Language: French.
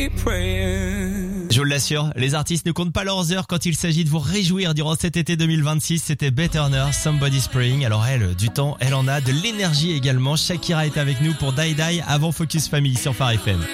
Je vous l'assure, les artistes ne comptent pas leurs heures quand il s'agit de vous réjouir durant cet été 2026. C'était Beth Turner, Somebody Spring. Alors elle, du temps, elle en a, de l'énergie également. Shakira est avec nous pour Die Die avant Focus Family sur Phare FM.